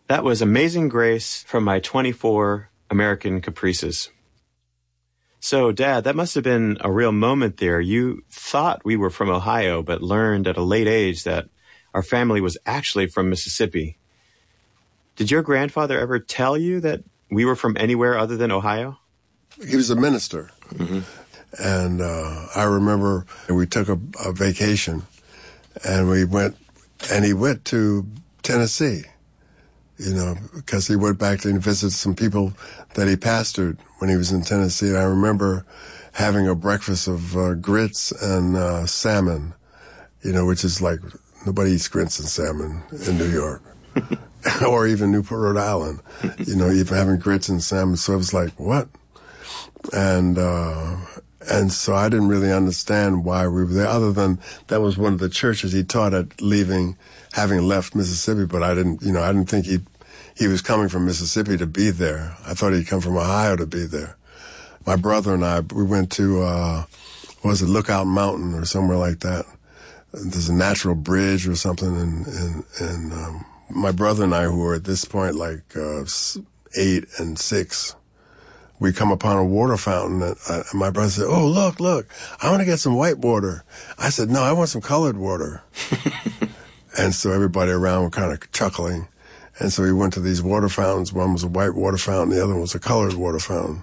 That was Amazing Grace from my 24 American Caprices. So, Dad, that must have been a real moment there. You thought we were from Ohio, but learned at a late age that our family was actually from Mississippi. Did your grandfather ever tell you that we were from anywhere other than Ohio? He was a minister. Mm-hmm. And I remember we took a vacation, and he went to Tennessee, because he went back to visit some people that he pastored when he was in Tennessee. And I remember having a breakfast of grits and salmon, which is like nobody eats grits and salmon in New York. Or even Newport, Rhode Island, even having grits and salmon. So it was like, what? And so I didn't really understand why we were there, other than that was one of the churches he taught at having left Mississippi. But I didn't think he was coming from Mississippi to be there. I thought he'd come from Ohio to be there. My brother and I, we went to, Lookout Mountain or somewhere like that. There's a natural bridge or something, and my brother and I, who were at this point like 8 and 6, we come upon a water fountain. And my brother said, "Oh, look, I want to get some white water." I said, "No, I want some colored water." And so everybody around were kind of chuckling. And so we went to these water fountains. One was a white water fountain. The other one was a colored water fountain.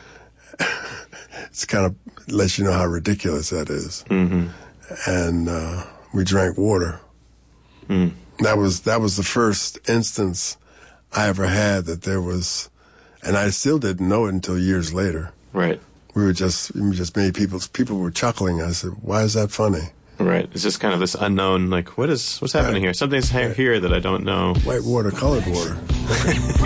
It's kind of lets you know how ridiculous that is. Mm-hmm. And we drank water. Mm. That was the first instance I ever had that there was, and I still didn't know it until years later. Right. We just made people were chuckling. I said, "Why is that funny?" Right. It's just kind of this unknown, like, what's happening here? Something's here that I don't know. White water, colored water.